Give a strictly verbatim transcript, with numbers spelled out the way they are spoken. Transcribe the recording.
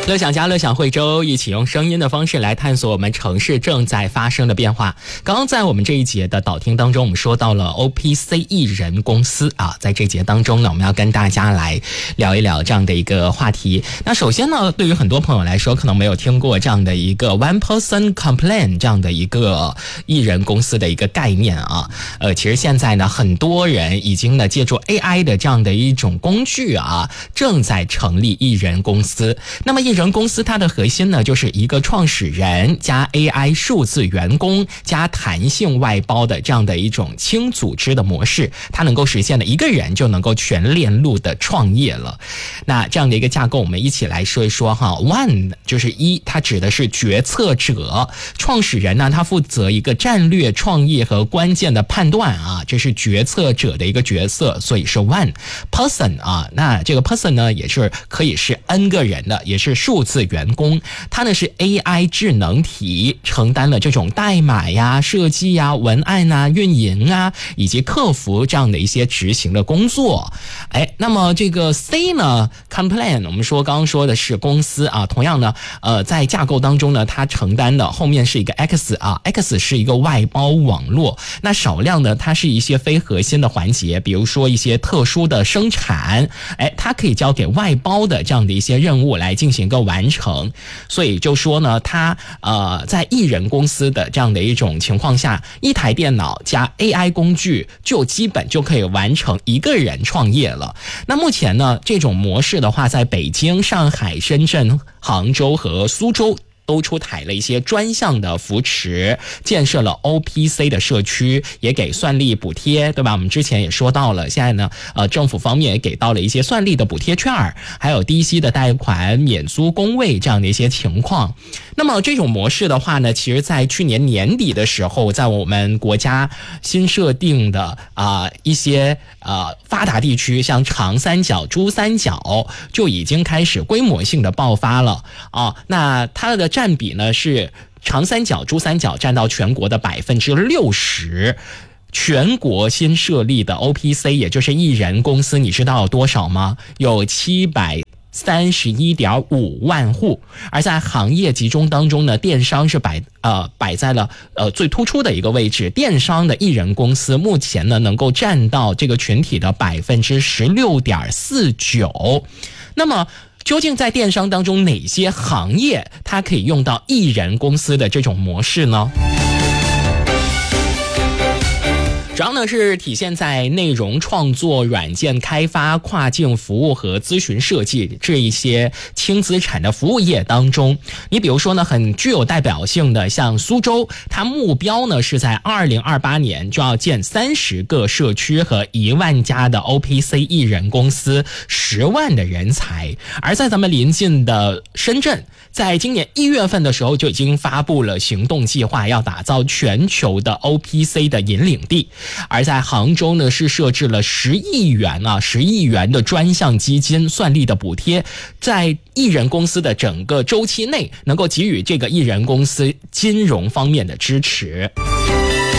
乐享家乐享惠州，一起用声音的方式来探索我们城市正在发生的变化。刚刚在我们这一节的导听当中，我们说到了 O P C 艺人公司啊，在这节当中呢，我们要跟大家来聊一聊这样的一个话题。那首先呢，对于很多朋友来说，可能没有听过这样的一个 One Person Complain 这样的一个艺人公司的一个概念啊。呃，其实现在呢，很多人已经呢借助 A I 的这样的一种工具啊，正在成立艺人公司。那么艺人公司它的核心呢，就是一个创始人加 A I 数字员工加弹性外包的这样的一种轻组织的模式，它能够实现的一个人就能够全链路的创业了。那这样的一个架构，我们一起来说一说哈。One 就是一，它指的是决策者，创始人呢，他负责一个战略创业和关键的判断啊，这是决策者的一个角色，所以是 One person 啊。那这个 person 呢，也是可以是 N 个人的，也是数字员工，它呢是 A I 智能体，承担了这种代码呀、设计呀、文案啊、运营啊以及客服这样的一些执行的工作。哎，那么这个 C 呢 ，Complain， 我们说刚刚说的是公司啊，同样呢，呃，在架构当中呢，它承担的后面是一个 X 啊 ，X 是一个外包网络，那少量的它是一些非核心的环节，比如说一些特殊的生产，哎，它可以交给外包的这样的一些任务来进行一个完成。所以就说呢，它呃在艺人公司的这样的一种情况下，一台电脑加 A I 工具就基本就可以完成一个人创业了。那目前呢，这种模式的话，在北京、上海、深圳、杭州和苏州都出台了一些专项的扶持，建设了 O P C 的社区，也给算力补贴，对吧？我们之前也说到了，现在呢，呃，政府方面也给到了一些算力的补贴券，还有低息的贷款、免租工位这样的一些情况。那么这种模式的话呢，其实在去年年底的时候，在我们国家新设定的啊、呃、一些呃发达地区，像长三角、珠三角就已经开始规模性的爆发了啊。那它的占比呢是长三角、珠三角占到全国的百分之六十。全国新设立的 O P C， 也就是艺人公司，你知道有多少吗？有七百三十一点五万户，而在行业集中当中呢，电商是摆呃摆在了呃最突出的一个位置。电商的艺人公司目前呢，能够占到这个群体的百分之十六点四九。那么究竟在电商当中哪些行业它可以用到艺人公司的这种模式呢？主要呢是体现在内容创作、软件开发、跨境服务和咨询设计这一些轻资产的服务业当中。你比如说呢，很具有代表性的像苏州，它目标呢是在二零二八年就要建三十个社区和一万家的 O P C 艺人公司，十万的人才。而在咱们邻近的深圳，在今年一月份的时候就已经发布了行动计划，要打造全球的 O P C 的引领地。而在杭州呢，是设置了十亿元啊，十亿元的专项基金算力的补贴，在艺人公司的整个周期内，能够给予这个艺人公司金融方面的支持。